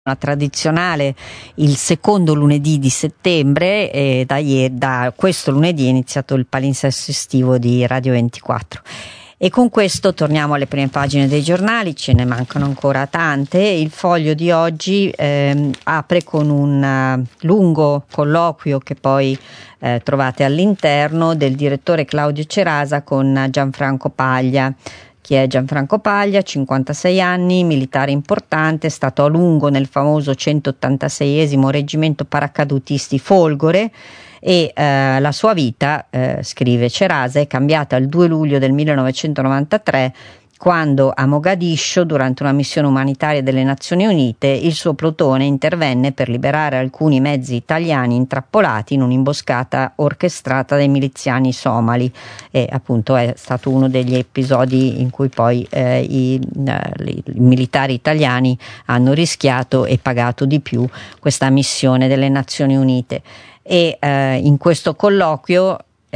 una tradizionale il secondo lunedì di settembre, e da questo lunedì è iniziato il palinsesto estivo di Radio 24. E con questo torniamo alle prime pagine dei giornali, ce ne mancano ancora tante. Il Foglio di oggi apre con un lungo colloquio che poi trovate all'interno del direttore Claudio Cerasa con Gianfranco Paglia. Chi è Gianfranco Paglia? 56 anni, militare importante, è stato a lungo nel famoso 186esimo reggimento paracadutisti Folgore e la sua vita, scrive Cerasa, è cambiata il 2 luglio del 1993 quando a Mogadiscio, durante una missione umanitaria delle Nazioni Unite, il suo plotone intervenne per liberare alcuni mezzi italiani intrappolati in un'imboscata orchestrata dai miliziani somali, e appunto è stato uno degli episodi in cui poi i militari italiani hanno rischiato e pagato di più questa missione delle Nazioni Unite. E in questo colloquio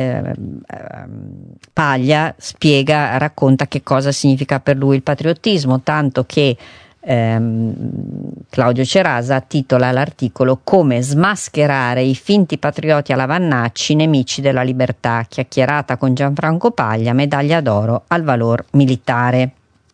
Paglia racconta che cosa significa per lui il patriottismo, tanto che Claudio Cerasa titola l'articolo "Come smascherare i finti patrioti alla Vannacci, nemici della libertà", chiacchierata con Gianfranco Paglia, medaglia d'oro al valor militare.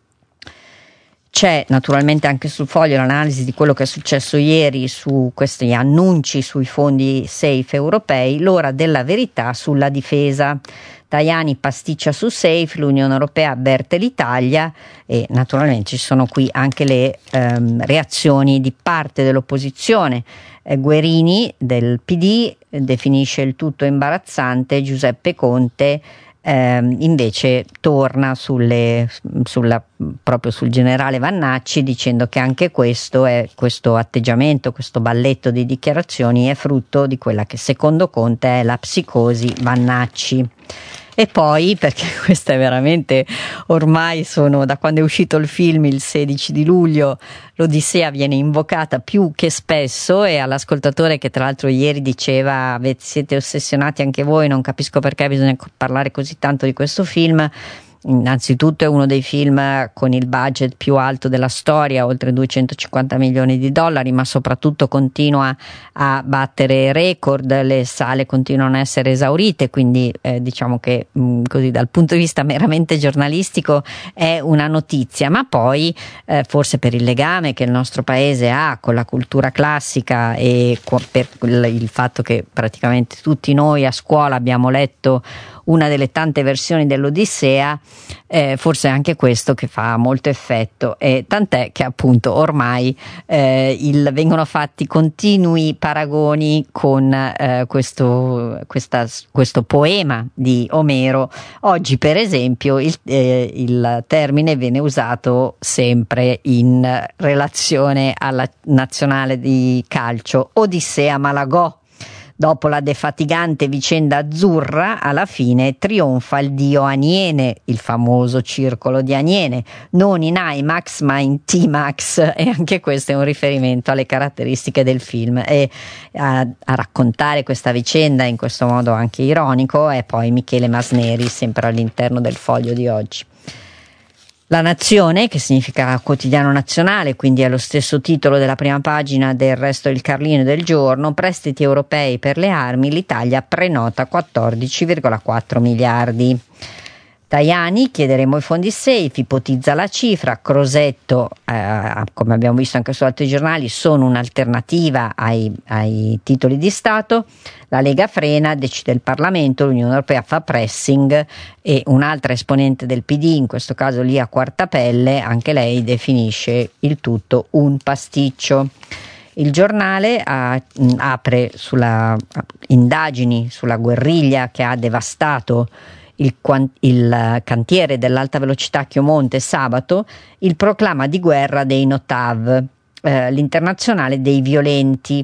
C'è naturalmente anche sul Foglio l'analisi di quello che è successo ieri su questi annunci sui fondi SAFE europei, l'ora della verità sulla difesa. Tajani pasticcia su SAFE, l'Unione Europea avverte l'Italia, e naturalmente ci sono qui anche le reazioni di parte dell'opposizione. Guerini del PD definisce il tutto imbarazzante, Giuseppe Conte invece torna proprio sul generale Vannacci, dicendo che anche questo atteggiamento, questo balletto di dichiarazioni è frutto di quella che secondo Conte è la psicosi Vannacci. E poi, perché questa è veramente, ormai da quando è uscito il film il 16 di luglio, l'Odissea viene invocata più che spesso, e all'ascoltatore che tra l'altro ieri diceva siete ossessionati anche voi, non capisco perché bisogna parlare così tanto di questo film. Innanzitutto è uno dei film con il budget più alto della storia, oltre 250 milioni di dollari, ma soprattutto continua a battere record, le sale continuano a essere esaurite, quindi diciamo che così dal punto di vista meramente giornalistico è una notizia, ma poi forse per il legame che il nostro paese ha con la cultura classica e per il fatto che praticamente tutti noi a scuola abbiamo letto una delle tante versioni dell'Odissea, forse è anche questo che fa molto effetto, e tant'è che appunto ormai vengono fatti continui paragoni con questo poema di Omero. Oggi per esempio il termine viene usato sempre in relazione alla nazionale di calcio, Odissea Malagò. Dopo la defatigante vicenda azzurra, alla fine trionfa il dio Aniene, il famoso circolo di Aniene, non in IMAX ma in T-Max, e anche questo è un riferimento alle caratteristiche del film. E a raccontare questa vicenda in questo modo anche ironico è poi Michele Masneri, sempre all'interno del Foglio di oggi. La Nazione, che significa quotidiano nazionale, quindi è lo stesso titolo della prima pagina del Resto del Carlino del giorno: prestiti europei per le armi, l'Italia prenota 14,4 miliardi. Tajani, chiederemo i fondi SAFE, ipotizza la cifra. Crosetto, come abbiamo visto anche su altri giornali, sono un'alternativa ai titoli di Stato. La Lega frena, decide il Parlamento, l'Unione Europea fa pressing, e un'altra esponente del PD, in questo caso Lia Quartapelle, anche lei definisce il tutto un pasticcio. Il Giornale apre sulla indagini sulla guerriglia che ha devastato il cantiere dell'alta velocità Chiomonte sabato, il proclama di guerra dei Notav, l'internazionale dei violenti.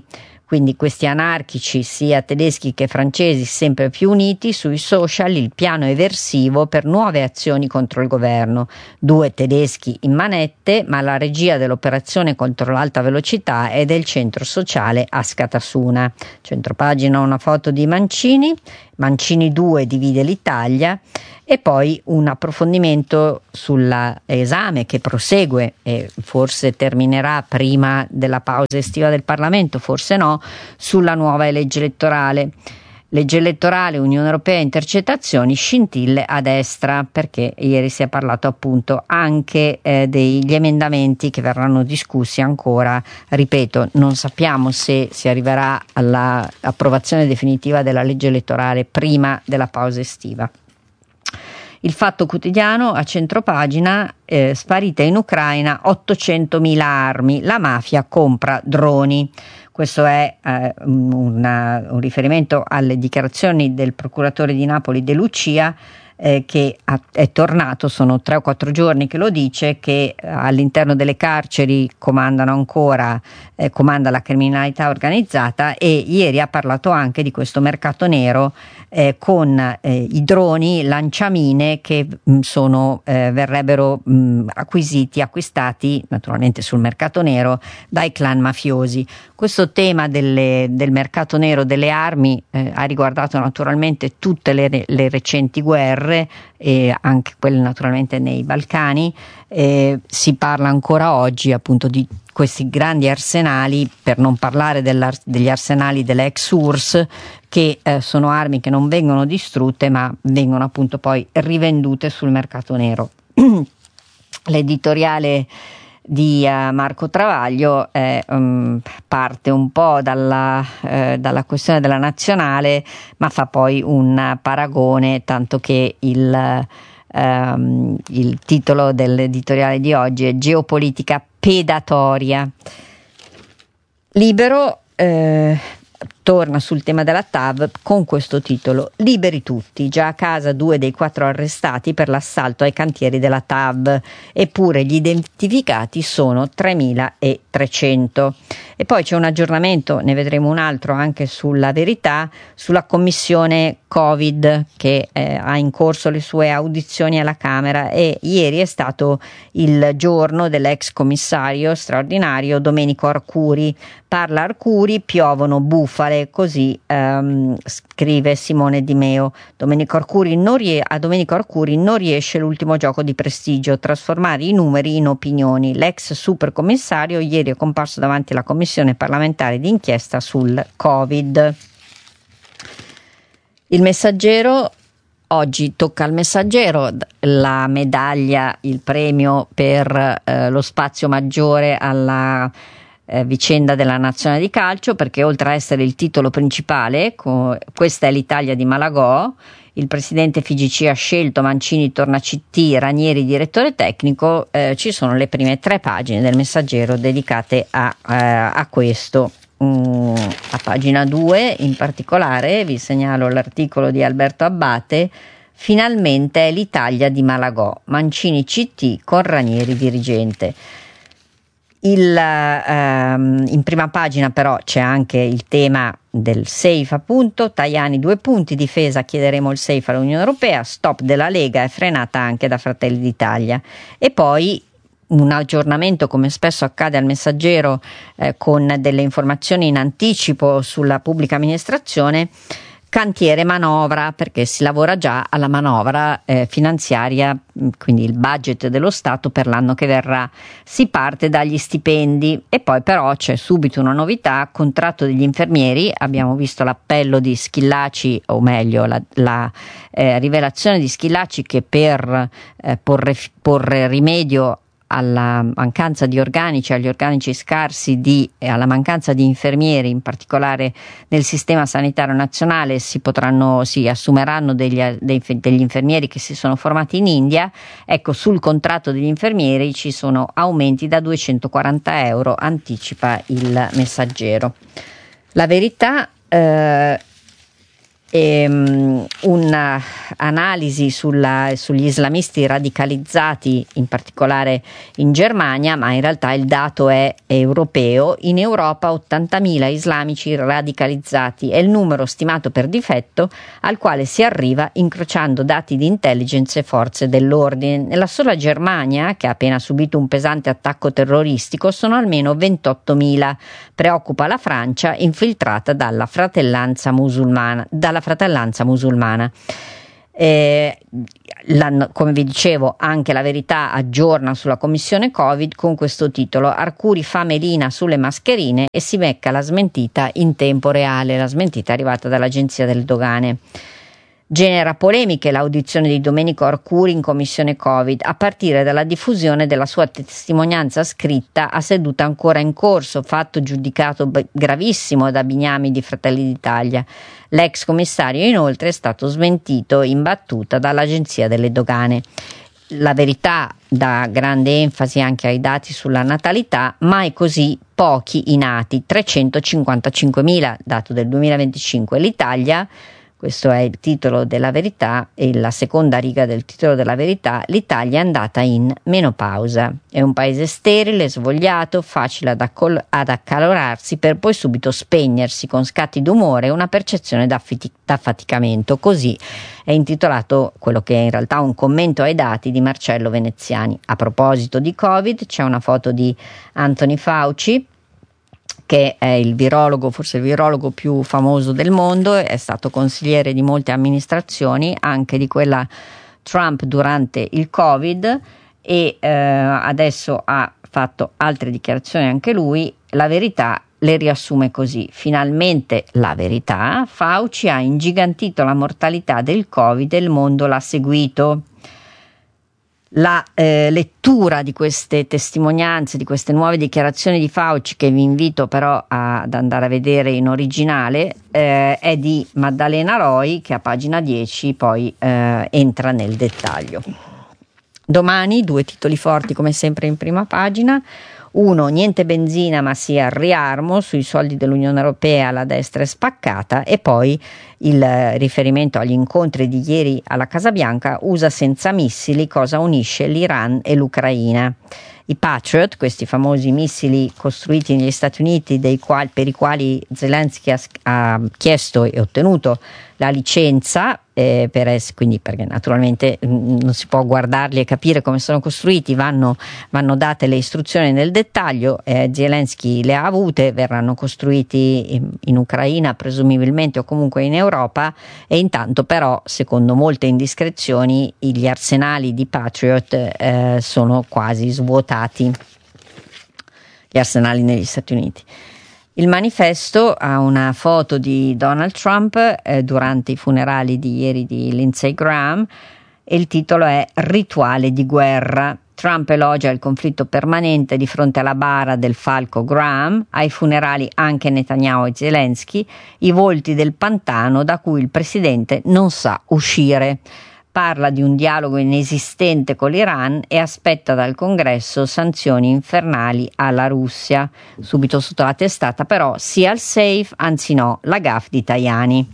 quindi questi anarchici sia tedeschi che francesi sempre più uniti sui social, il piano eversivo per nuove azioni contro il governo, 2 tedeschi in manette, ma la regia dell'operazione contro l'alta velocità è del centro sociale Askatasuna. Centropagina una foto di Mancini 2 divide l'Italia, e poi un approfondimento sull'esame che prosegue e forse terminerà prima della pausa estiva del Parlamento, forse no, sulla nuova legge elettorale. Legge elettorale, Unione Europea, intercettazioni, scintille a destra, perché ieri si è parlato appunto anche degli emendamenti che verranno discussi ancora. Ripeto, non sappiamo se si arriverà all'approvazione definitiva della legge elettorale prima della pausa estiva. Il Fatto Quotidiano a centropagina, sparite in Ucraina 800.000 armi, la mafia compra droni. Questo è un riferimento alle dichiarazioni del procuratore di Napoli De Lucia, che è tornato, sono 3 o 4 giorni che lo dice, che all'interno delle carceri comanda la criminalità organizzata, e ieri ha parlato anche di questo mercato nero con i droni lanciamine che verrebbero acquistati naturalmente sul mercato nero dai clan mafiosi. Questo tema del mercato nero delle armi ha riguardato naturalmente tutte le recenti guerre, e anche quelle naturalmente nei Balcani. Si parla ancora oggi appunto di questi grandi arsenali, per non parlare degli arsenali delle ex URSS, che sono armi che non vengono distrutte ma vengono appunto poi rivendute sul mercato nero. L'editoriale di Marco Travaglio parte un po' dalla questione della nazionale, ma fa poi un paragone, tanto che il titolo dell'editoriale di oggi è Geopolitica pedatoria. Libero torna sul tema della TAV con questo titolo: liberi tutti, già a casa 2 dei 4 arrestati per l'assalto ai cantieri della TAV, eppure gli identificati sono 3.300. E poi c'è un aggiornamento, ne vedremo un altro anche sulla Verità, sulla commissione Covid che ha in corso le sue audizioni alla Camera, e ieri è stato il giorno dell'ex commissario straordinario Domenico Arcuri. Parla Arcuri, piovono bufale, così scrive Simone Di Meo. A Domenico Arcuri non riesce l'ultimo gioco di prestigio, trasformare i numeri in opinioni. L'ex supercommissario ieri è comparso davanti alla commissione parlamentare d'inchiesta sul Covid. Il Messaggero, oggi tocca al Messaggero la medaglia, il premio per lo spazio maggiore alla vicenda della nazionale di calcio, perché oltre a essere il titolo principale, questa è l'Italia di Malagò, il presidente FIGC ha scelto Mancini torna CT, Ranieri direttore tecnico, ci sono le prime 3 pagine del Messaggero dedicate a questo. A pagina 2 in particolare vi segnalo l'articolo di Alberto Abbate: finalmente è l'Italia di Malagò, Mancini CT con Ranieri dirigente. In prima pagina però c'è anche il tema del safe, appunto. Tajani 2 punti, difesa, chiederemo il safe all'Unione Europea, stop della Lega è frenata anche da Fratelli d'Italia. E poi un aggiornamento, come spesso accade al Messaggero, con delle informazioni in anticipo sulla pubblica amministrazione. Cantiere manovra, perché si lavora già alla manovra finanziaria, quindi il budget dello Stato per l'anno che verrà. Si parte dagli stipendi, e poi però c'è subito una novità: contratto degli infermieri. Abbiamo visto l'appello di Schillaci, o meglio la rivelazione di Schillaci, che per porre rimedio alla mancanza di organici, agli organici scarsi alla mancanza di infermieri, in particolare nel sistema sanitario nazionale, si assumeranno degli infermieri che si sono formati in India. Ecco, sul contratto degli infermieri ci sono aumenti da 240 euro, anticipa il Messaggero. La Verità un'analisi sugli islamisti radicalizzati, in particolare in Germania, ma in realtà il dato è europeo. In Europa 80.000 islamici radicalizzati è il numero stimato per difetto al quale si arriva incrociando dati di intelligence e forze dell'ordine. Nella sola Germania, che ha appena subito un pesante attacco terroristico, sono almeno 28.000. Preoccupa la Francia, infiltrata dalla fratellanza musulmana. Come vi dicevo, anche La Verità aggiorna sulla commissione Covid con questo titolo: Arcuri fa melina sulle mascherine e si becca la smentita in tempo reale. La smentita è arrivata dall'Agenzia delle Dogane. Genera polemiche l'audizione di Domenico Arcuri in commissione Covid, a partire dalla diffusione della sua testimonianza scritta a seduta ancora in corso, fatto giudicato gravissimo da Bignami di Fratelli d'Italia. L'ex commissario inoltre è stato smentito in battuta dall'Agenzia delle Dogane. La Verità dà grande enfasi anche ai dati sulla natalità: mai così pochi i nati, 355.000, dato del 2025. L'Italia, questo è il titolo della Verità e la seconda riga del titolo della Verità: l'Italia è andata in menopausa. È un paese sterile, svogliato, facile ad accalorarsi per poi subito spegnersi con scatti d'umore e una percezione d'affaticamento. Così è intitolato quello che è in realtà un commento ai dati di Marcello Veneziani. A proposito di Covid, c'è una foto di Anthony Fauci, che è il virologo, forse il virologo più famoso del mondo, è stato consigliere di molte amministrazioni, anche di quella Trump durante il Covid, e adesso ha fatto altre dichiarazioni anche lui. La Verità le riassume così: finalmente la verità, Fauci ha ingigantito la mortalità del Covid e il mondo l'ha seguito. La lettura di queste testimonianze, di queste nuove dichiarazioni di Fauci, che vi invito però ad andare a vedere in originale, è di Maddalena Roi, che a pagina 10 poi entra nel dettaglio. Domani 2 titoli forti come sempre in prima pagina. Uno, niente benzina ma sì al riarmo, sui soldi dell'Unione Europea la destra è spaccata, e poi il riferimento agli incontri di ieri alla Casa Bianca: USA senza missili, cosa unisce l'Iran e l'Ucraina. I Patriot, questi famosi missili costruiti negli Stati Uniti, per i quali Zelensky ha chiesto e ottenuto la licenza, quindi perché naturalmente non si può guardarli e capire come sono costruiti, vanno date le istruzioni nel dettaglio. Zelensky le ha avute, verranno costruiti in Ucraina presumibilmente, o comunque in Europa, e intanto però, secondo molte indiscrezioni, gli arsenali di Patriot sono quasi svuotati, gli arsenali negli Stati Uniti. Il Manifesto ha una foto di Donald Trump durante i funerali di ieri di Lindsey Graham, e il titolo è Rituale di guerra. Trump elogia il conflitto permanente di fronte alla bara del falco Graham, ai funerali anche Netanyahu e Zelensky, i volti del pantano da cui il presidente non sa uscire. Parla di un dialogo inesistente con l'Iran e aspetta dal Congresso sanzioni infernali alla Russia. Subito sotto la testata però: sia al safe, anzi no, la gaffe di Tajani.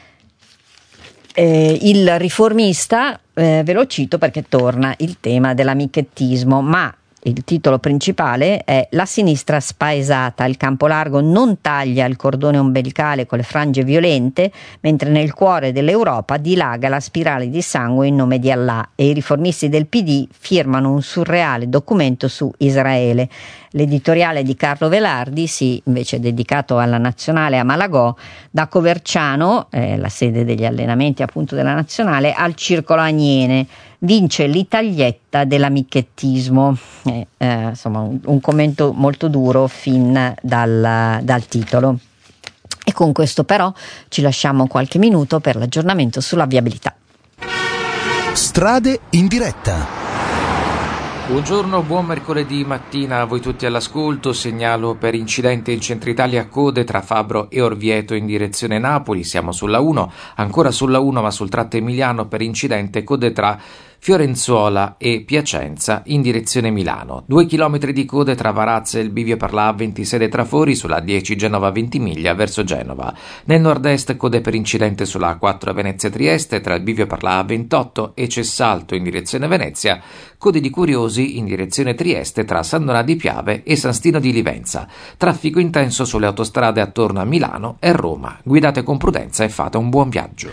Il Riformista, ve lo cito perché torna il tema dell'amichettismo, ma il titolo principale è: la sinistra spaesata, il campo largo non taglia il cordone ombelicale con le frange violente, mentre nel cuore dell'Europa dilaga la spirale di sangue in nome di Allah, e i riformisti del PD firmano un surreale documento su Israele. L'editoriale di Carlo Velardi, invece dedicato alla nazionale a Malagò, da Coverciano, la sede degli allenamenti appunto della nazionale, al Circolo Aniene. Vince l'Italietta dell'amichettismo. Insomma, un commento molto duro fin dal titolo. E con questo però ci lasciamo qualche minuto per l'aggiornamento sulla viabilità. Strade in diretta. Buongiorno, buon mercoledì mattina a voi tutti all'ascolto. Segnalo per incidente in centro Italia code tra Fabro e Orvieto in direzione Napoli. Siamo sulla 1, ancora sulla 1 ma sul tratto emiliano per incidente code tra Fiorenzuola e Piacenza in direzione Milano. 2 chilometri di code tra Varazze e il bivio per la A26 dei Trafori sulla A10 Genova-Ventimiglia verso Genova. Nel nord-est code per incidente sulla A4 Venezia-Trieste tra il bivio per la A28 e Cessalto in direzione Venezia. Code di curiosi in direzione Trieste tra San Donà di Piave e San Stino di Livenza. Traffico intenso sulle autostrade attorno a Milano e Roma. Guidate con prudenza e fate un buon viaggio.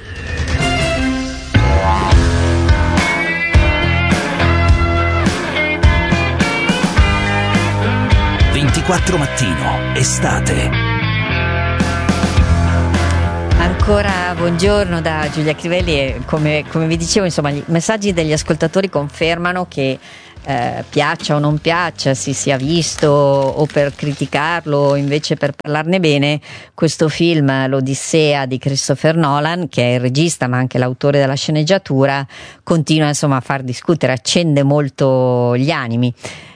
24 Mattino, estate. Ancora buongiorno da Giulia Crivelli e come vi dicevo, insomma, i messaggi degli ascoltatori confermano che piaccia o non piaccia, si sia visto o per criticarlo o invece per parlarne bene, questo film L'Odissea di Christopher Nolan, che è il regista ma anche l'autore della sceneggiatura, continua insomma a far discutere, accende molto gli animi.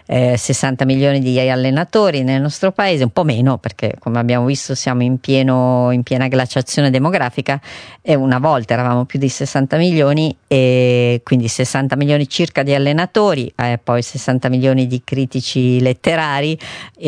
60 milioni di allenatori nel nostro paese, un po' meno perché come abbiamo visto siamo in piena glaciazione demografica, e una volta eravamo più di 60 milioni e quindi 60 milioni circa di allenatori, poi 60 milioni di critici letterari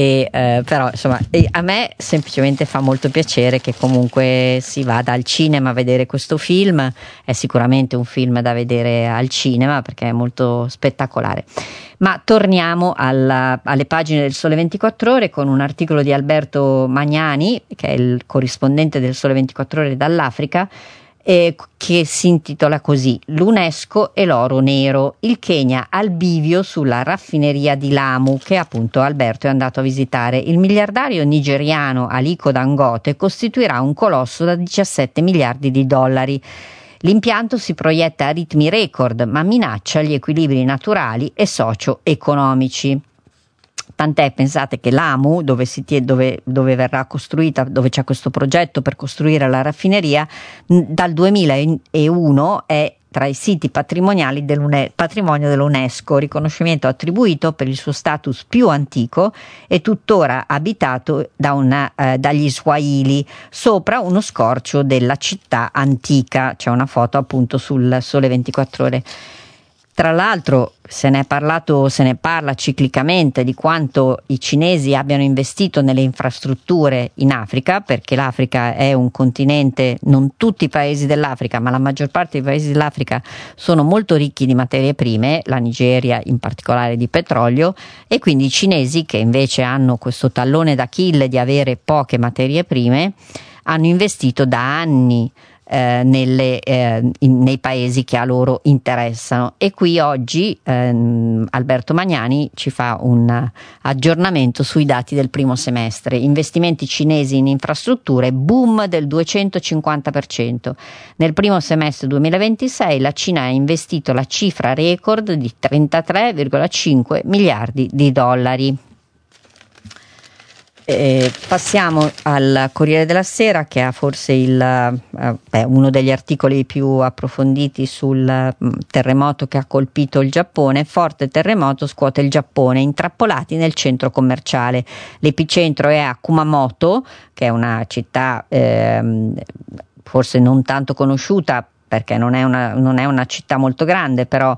però insomma a me semplicemente fa molto piacere che comunque si vada al cinema a vedere questo film. È sicuramente un film da vedere al cinema perché è molto spettacolare. Ma torniamo alle pagine del Sole 24 Ore con un articolo di Alberto Magnani, che è il corrispondente del Sole 24 Ore dall'Africa, che si intitola così: l'UNESCO e l'oro nero, il Kenya al bivio sulla raffineria di Lamu, che appunto Alberto è andato a visitare. Il miliardario nigeriano Aliko Dangote costituirà un colosso da 17 miliardi di dollari. L'impianto si proietta a ritmi record, ma minaccia gli equilibri naturali e socio-economici. Tant'è, pensate, che Lamu, dove verrà costruita, dove c'è questo progetto per costruire la raffineria, dal 2001 è tra i siti patrimoniali patrimonio dell'UNESCO, riconoscimento attribuito per il suo status più antico e tuttora abitato dagli Swahili, sopra uno scorcio della città antica. C'è una foto appunto sul Sole 24 Ore. Tra l'altro se ne parla ciclicamente di quanto i cinesi abbiano investito nelle infrastrutture in Africa, perché l'Africa è un continente, non tutti i paesi dell'Africa, ma la maggior parte dei paesi dell'Africa sono molto ricchi di materie prime, la Nigeria in particolare di petrolio, e quindi i cinesi, che invece hanno questo tallone d'Achille di avere poche materie prime, hanno investito da anni nei paesi che a loro interessano. E qui oggi Alberto Magnani ci fa un aggiornamento sui dati del primo semestre. Investimenti cinesi in infrastrutture, boom del 250%. Nel primo semestre 2026 la Cina ha investito la cifra record di 33,5 miliardi di dollari. Passiamo al Corriere della Sera, che ha forse uno degli articoli più approfonditi sul terremoto che ha colpito il Giappone. Forte terremoto scuote il Giappone, intrappolati nel centro commerciale. L'epicentro è a Kumamoto, che è una città forse non tanto conosciuta perché non è una città molto grande, però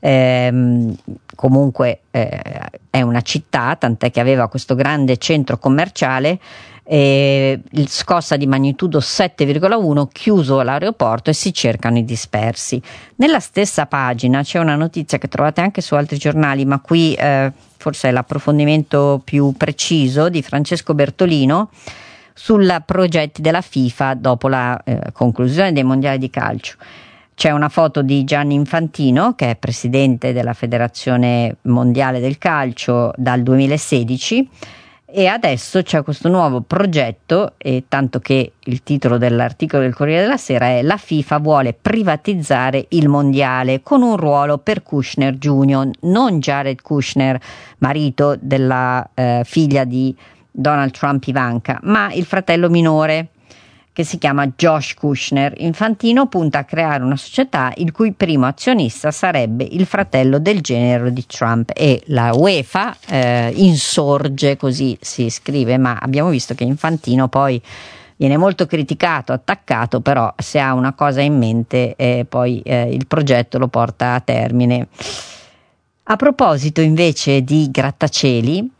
comunque è una città, tant'è che aveva questo grande centro commerciale, scossa di magnitudo 7,1, chiuso l'aeroporto e si cercano i dispersi. Nella stessa pagina c'è una notizia che trovate anche su altri giornali, ma qui forse è l'approfondimento più preciso, di Francesco Bertolino sui progetti della FIFA dopo la conclusione dei mondiali di calcio. C'è una foto di Gianni Infantino, che è presidente della Federazione Mondiale del Calcio dal 2016, e adesso c'è questo nuovo progetto, e tanto che il titolo dell'articolo del Corriere della Sera è: la FIFA vuole privatizzare il mondiale, con un ruolo per Kushner Jr., non Jared Kushner, marito della figlia di Donald Trump Ivanka, ma il fratello minore, che si chiama Josh Kushner. Infantino punta a creare una società il cui primo azionista sarebbe il fratello del genero di Trump, e la UEFA insorge, così si scrive, ma abbiamo visto che Infantino poi viene molto criticato, attaccato, però se ha una cosa in mente poi il progetto lo porta a termine. A proposito invece di grattacieli,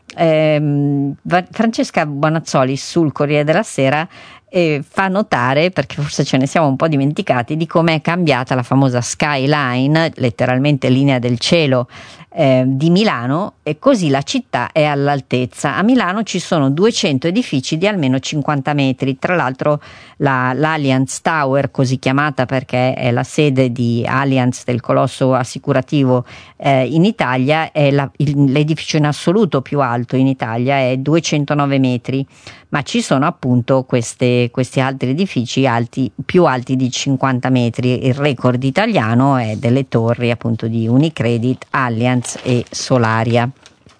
Francesca Bonazzoli sul Corriere della Sera fa notare, perché forse ce ne siamo un po' dimenticati, di come è cambiata la famosa skyline, letteralmente linea del cielo, di Milano, e così la città è all'altezza. A Milano ci sono 200 edifici di almeno 50 metri, tra l'altro l'Allianz Tower, così chiamata perché è la sede di Allianz, del colosso assicurativo in Italia, è l'edificio in assoluto più alto in Italia, è 209 metri, ma ci sono appunto questi altri edifici più alti di 50 metri. Il record italiano è delle torri appunto di Unicredit, Allianz e Solaria.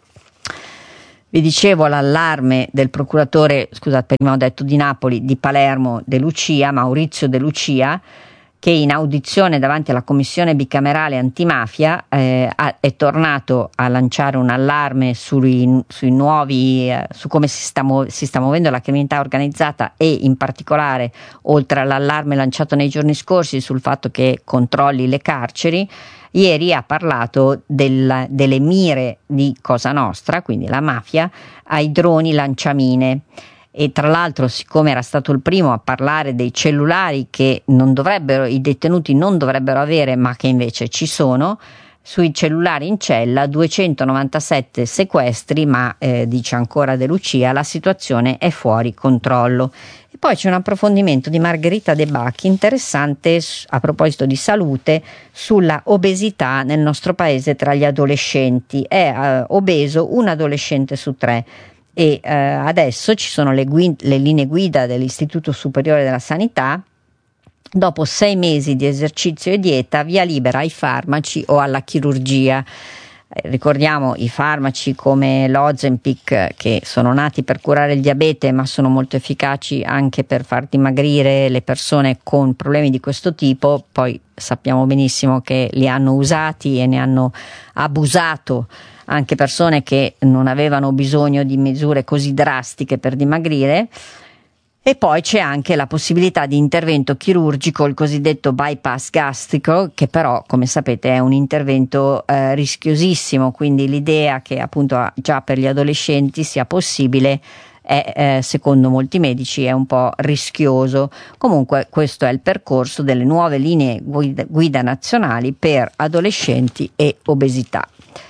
Vi dicevo l'allarme del procuratore, scusate, prima ho detto di Napoli, di Palermo, De Lucia, Maurizio De Lucia, che in audizione davanti alla commissione bicamerale antimafia è tornato a lanciare un allarme sui nuovi, su come si sta muovendo la criminalità organizzata, e in particolare, oltre all'allarme lanciato nei giorni scorsi sul fatto che controlli le carceri, ieri ha parlato delle mire di Cosa Nostra, quindi la mafia, ai droni lanciamine. E tra l'altro, siccome era stato il primo a parlare dei cellulari che i detenuti non dovrebbero avere, ma che invece ci sono, sui cellulari in cella 297 sequestri, ma dice ancora De Lucia, la situazione è fuori controllo. E poi c'è un approfondimento di Margherita De Bacchi interessante a proposito di salute, sulla obesità nel nostro paese tra gli adolescenti. È obeso un adolescente su 3. E adesso ci sono le linee guida dell'Istituto Superiore della Sanità. Dopo 6 mesi di esercizio e dieta, via libera ai farmaci o alla chirurgia. Ricordiamo i farmaci come l'Ozempic, che sono nati per curare il diabete, ma sono molto efficaci anche per far dimagrire le persone con problemi di questo tipo. Poi sappiamo benissimo che li hanno usati e ne hanno abusato anche persone che non avevano bisogno di misure così drastiche per dimagrire. E poi c'è anche la possibilità di intervento chirurgico, il cosiddetto bypass gastrico, che però, come sapete, è un intervento rischiosissimo, quindi l'idea che appunto già per gli adolescenti sia possibile è, secondo molti medici, è un po' rischioso. Comunque questo è il percorso delle nuove linee guida nazionali per adolescenti e obesità.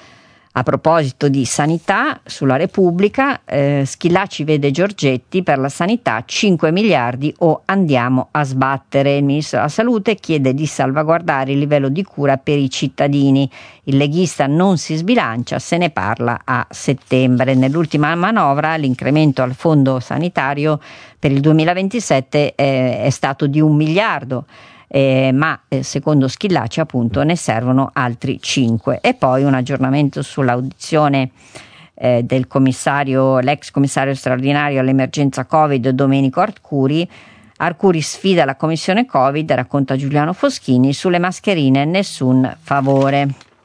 A proposito di sanità, sulla Repubblica, Schillaci vede Giorgetti, per la sanità 5 miliardi o andiamo a sbattere. Il ministro della Salute chiede di salvaguardare il livello di cura per i cittadini. Il leghista non si sbilancia, se ne parla a settembre. Nell'ultima manovra l'incremento al fondo sanitario per il 2027 è stato di 1 miliardo. Ma secondo Schillaci appunto ne servono altri 5. E poi un aggiornamento sull'audizione del l'ex commissario straordinario all'emergenza Covid Domenico Arcuri. Arcuri sfida la commissione Covid, racconta Giuliano Foschini, sulle mascherine nessun favore.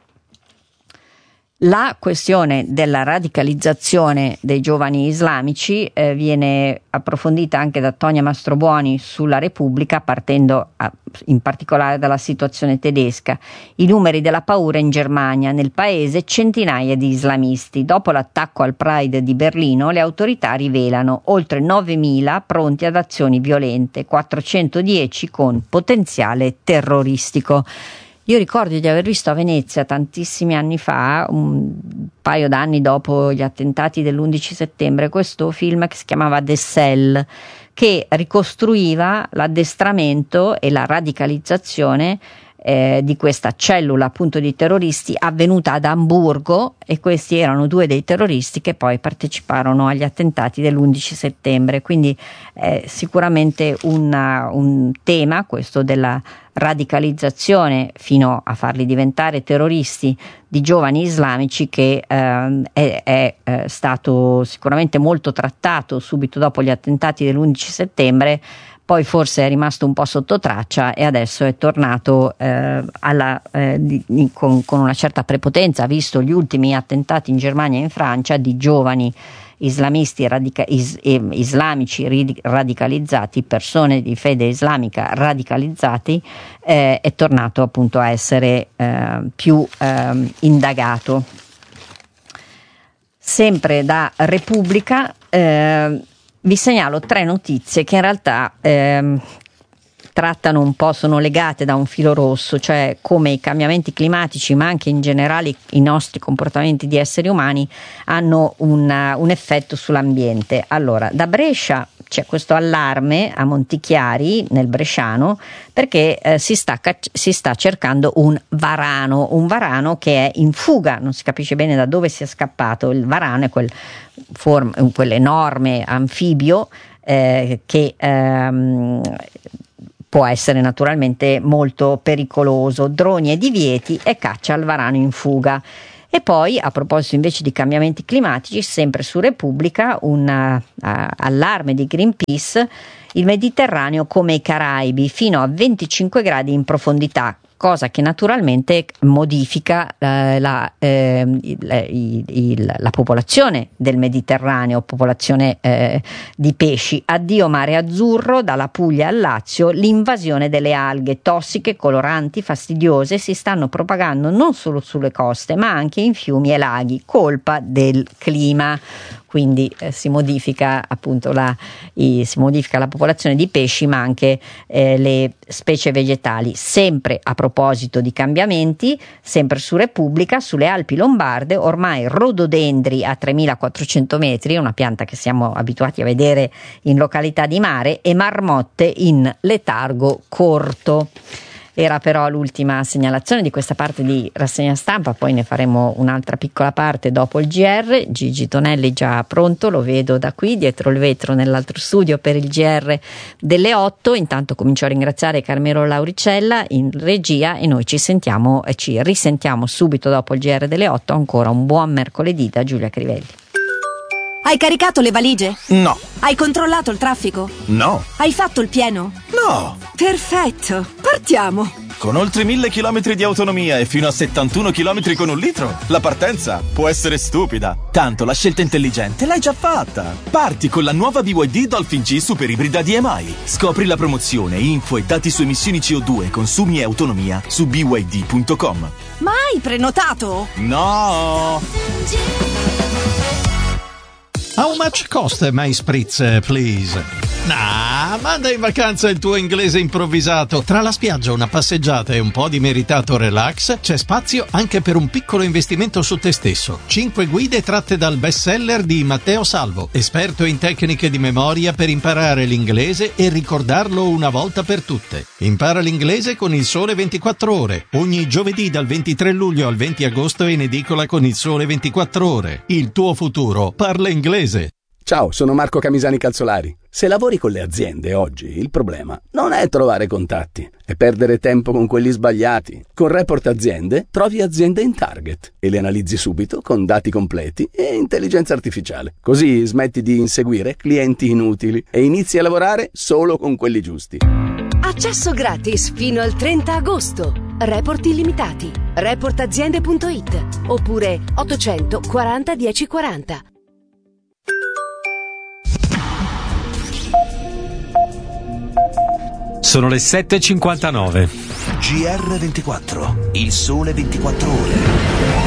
La questione della radicalizzazione dei giovani islamici viene approfondita anche da Tonia Mastrobuoni sulla Repubblica, partendo in particolare dalla situazione tedesca. I numeri della paura in Germania, nel paese centinaia di islamisti. Dopo l'attacco al Pride di Berlino, le autorità rivelano oltre 9.000 pronti ad azioni violente, 410 con potenziale terroristico. Io ricordo di aver visto a Venezia tantissimi anni fa, un paio d'anni dopo gli attentati dell'11 settembre, questo film che si chiamava The Cell, che ricostruiva l'addestramento e la radicalizzazione di questa cellula appunto di terroristi avvenuta ad Amburgo, e questi erano 2 dei terroristi che poi parteciparono agli attentati dell'11 settembre. Quindi sicuramente un tema, questo della radicalizzazione fino a farli diventare terroristi, di giovani islamici, che è stato sicuramente molto trattato subito dopo gli attentati dell'11 settembre, poi forse è rimasto un po' sotto traccia e adesso è tornato con una certa prepotenza, visto gli ultimi attentati in Germania e in Francia di giovani islamisti islamici radicalizzati, persone di fede islamica radicalizzati, è tornato appunto a essere più indagato. Sempre da Repubblica vi segnalo 3 notizie che in realtà trattano un po', sono legate da un filo rosso, cioè come i cambiamenti climatici, ma anche in generale i nostri comportamenti di esseri umani hanno un effetto sull'ambiente. Allora, da Brescia c'è questo allarme a Montichiari, nel bresciano, perché si sta cercando un varano che è in fuga, non si capisce bene da dove sia scappato. Il varano è quell'enorme anfibio che può essere naturalmente molto pericoloso. Droni e divieti e caccia al varano in fuga. E poi, a proposito invece di cambiamenti climatici, sempre su Repubblica, un allarme di Greenpeace: il Mediterraneo come i Caraibi, fino a 25 gradi in profondità, cosa che naturalmente modifica la popolazione del Mediterraneo, popolazione di pesci. Addio mare azzurro, dalla Puglia al Lazio, l'invasione delle alghe tossiche, coloranti, fastidiose si stanno propagando non solo sulle coste ma anche in fiumi e laghi, colpa del clima. Quindi si modifica appunto la popolazione di pesci, ma anche le specie vegetali. Sempre a proposito di cambiamenti, sempre su Repubblica, sulle Alpi Lombarde, ormai rododendri a 3.400 metri, una pianta che siamo abituati a vedere in località di mare, e marmotte in letargo corto. Era però l'ultima segnalazione di questa parte di rassegna stampa, poi ne faremo un'altra piccola parte dopo il GR. Gigi Tonelli già pronto, lo vedo da qui dietro il vetro nell'altro studio per il GR delle 8. Intanto comincio a ringraziare Carmelo Lauricella in regia e noi ci risentiamo subito dopo il GR delle 8. Ancora un buon mercoledì da Giulia Crivelli. Hai caricato le valigie? No. Hai controllato il traffico? No. Hai fatto il pieno? No. Perfetto, partiamo! Con oltre 1000 km di autonomia e fino a 71 km con 1 litro, la partenza può essere stupida. Tanto la scelta intelligente l'hai già fatta. Parti con la nuova BYD Dolphin G Super Ibrida DMI. Scopri la promozione, info e dati su emissioni CO2, consumi e autonomia su byd.com. Ma hai prenotato? No! How much cost my spritz, please? Nah, manda in vacanza il tuo inglese improvvisato. Tra la spiaggia, una passeggiata e un po' di meritato relax, c'è spazio anche per un piccolo investimento su te stesso. 5 guide tratte dal bestseller di Matteo Salvo, esperto in tecniche di memoria per imparare l'inglese e ricordarlo una volta per tutte. Impara l'inglese con Il Sole 24 Ore. Ogni giovedì dal 23 luglio al 20 agosto in edicola con Il Sole 24 Ore. Il tuo futuro parla inglese. Ciao, sono Marco Camisani Calzolari. Se lavori con le aziende oggi, il problema non è trovare contatti, è perdere tempo con quelli sbagliati. Con Report Aziende trovi aziende in target e le analizzi subito con dati completi e intelligenza artificiale. Così smetti di inseguire clienti inutili e inizi a lavorare solo con quelli giusti. Accesso gratis fino al 30 agosto. Report illimitati. Reportaziende.it oppure 840 1040. Sono le 7:59. GR24, il sole 24 ore.